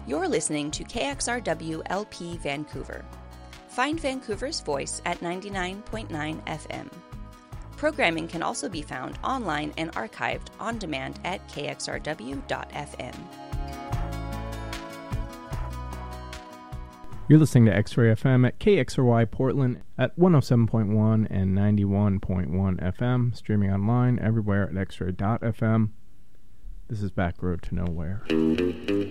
You're listening to KXRW LP Vancouver. Find Vancouver's voice at 99.9 FM. Programming can also be found online and archived on demand at kxrw.fm. You're listening to X-Ray FM at KXRY Portland at 107.1 and 91.1 FM, streaming online everywhere at xray.fm. This is Back Road to Nowhere.